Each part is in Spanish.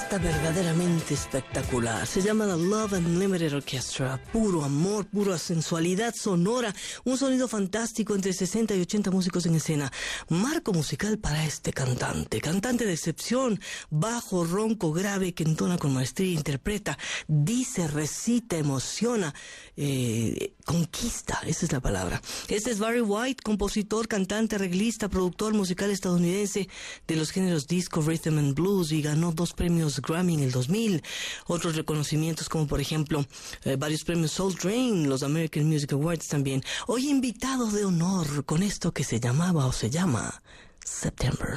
orquesta verdaderamente espectacular. Se llama The Love Unlimited Orchestra. Puro amor, pura sensualidad sonora. Un sonido fantástico entre 60 y 80 músicos en escena. Marco musical para este cantante. Cantante de excepción. Bajo, ronco, grave, que entona con maestría, interpreta, dice, recita, emociona, conquista. Esa es la palabra. Este es Barry White, compositor, cantante, arreglista, productor musical estadounidense de los géneros disco, rhythm and blues, y ganó 2 premios Grammy en el 2000. Otros reconocimientos como por ejemplo varios premios Soul Train, los American Music Awards también. Hoy invitado de honor con esto que se llamaba o se llama September.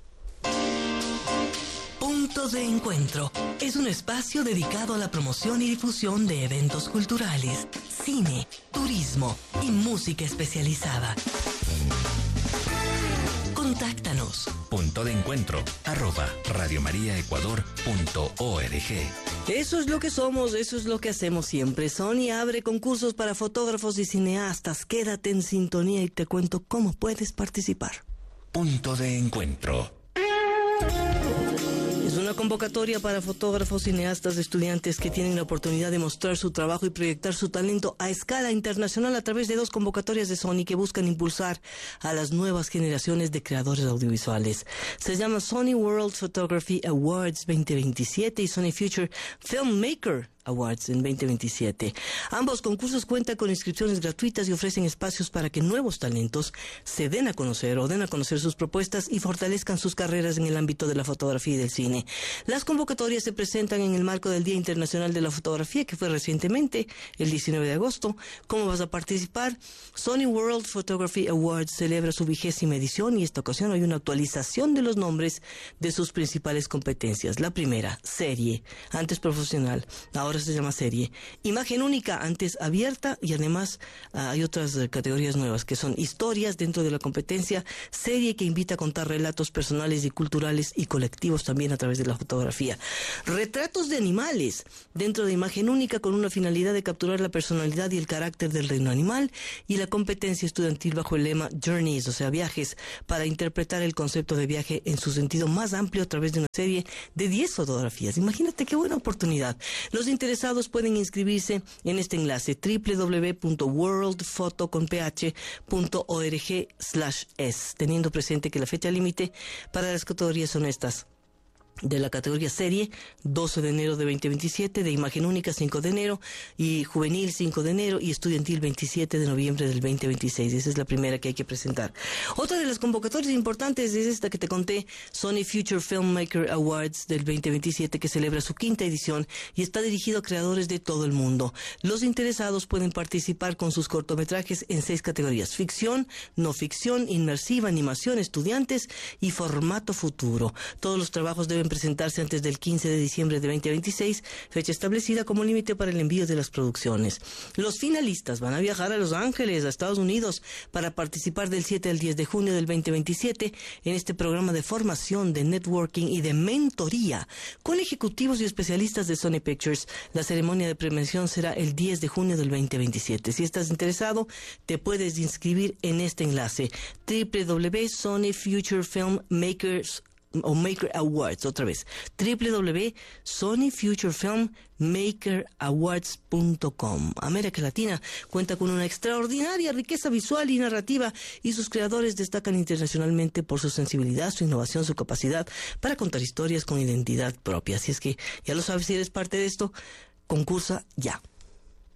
Punto de Encuentro es un espacio dedicado a la promoción y difusión de eventos culturales, cine, turismo y música especializada. Contáctanos. Punto de Encuentro @radiomariaecuador.org. Eso es lo que somos, eso es lo que hacemos siempre. Sony abre concursos para fotógrafos y cineastas. Quédate en sintonía y te cuento cómo puedes participar. Punto de Encuentro. Es una convocatoria para fotógrafos, cineastas, estudiantes que tienen la oportunidad de mostrar su trabajo y proyectar su talento a escala internacional a través de 2 convocatorias de Sony que buscan impulsar a las nuevas generaciones de creadores audiovisuales. Se llama Sony World Photography Awards 2027 y Sony Future Filmmaker Awards en 2027. Ambos concursos cuentan con inscripciones gratuitas y ofrecen espacios para que nuevos talentos se den a conocer o den a conocer sus propuestas y fortalezcan sus carreras en el ámbito de la fotografía y del cine. Las convocatorias se presentan en el marco del Día Internacional de la Fotografía, que fue recientemente, el 19 de agosto. ¿Cómo vas a participar? Sony World Photography Awards celebra su 20ª edición y esta ocasión hay una actualización de los nombres de sus principales competencias. La primera, serie, antes profesional, ahora se llama serie. Imagen única, antes abierta, y además hay otras categorías nuevas que son historias dentro de la competencia, serie que invita a contar relatos personales y culturales y colectivos también a través de la fotografía. Retratos de animales dentro de imagen única con una finalidad de capturar la personalidad y el carácter del reino animal, y la competencia estudiantil bajo el lema Journeys, o sea, viajes, para interpretar el concepto de viaje en su sentido más amplio a través de una serie de 10 fotografías. Imagínate qué buena oportunidad. Los interesados pueden inscribirse en este enlace www.worldphoto.org/es, teniendo presente que la fecha límite para las categorías son estas. De la categoría serie, 12 de enero de 2027, de imagen única 5 de enero, y juvenil 5 de enero, y estudiantil 27 de noviembre del 2026. Esa es la primera que hay que presentar. Otra de las convocatorias importantes es esta que te conté, Sony Future Filmmaker Awards del 2027, que celebra su 5ª edición y está dirigido a creadores de todo el mundo. Los interesados pueden participar con sus cortometrajes en 6 categorías: ficción, no ficción, inmersiva, animación, estudiantes y formato futuro. Todos los trabajos deben presentarse antes del 15 de diciembre de 2026, fecha establecida como límite para el envío de las producciones. Los finalistas van a viajar a Los Ángeles, a Estados Unidos, para participar del 7 al 10 de junio del 2027 en este programa de formación, de networking y de mentoría con ejecutivos y especialistas de Sony Pictures. La ceremonia de premiación será el 10 de junio del 2027. Si estás interesado, te puedes inscribir en este enlace www.sonyfuturefilmmakers o Maker Awards, otra vez, www.sonyfuturefilmmakerawards.com. América Latina cuenta con una extraordinaria riqueza visual y narrativa, y sus creadores destacan internacionalmente por su sensibilidad, su innovación, su capacidad para contar historias con identidad propia. Así es que ya lo sabes, si eres parte de esto, concursa ya.